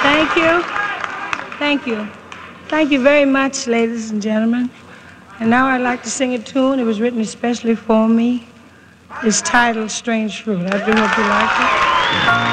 Thank you. Thank you. Thank you very much, ladies and gentlemen. And now I'd like to sing a tune. It was written especially for me. It's titled Strange Fruit. I do hope you like it.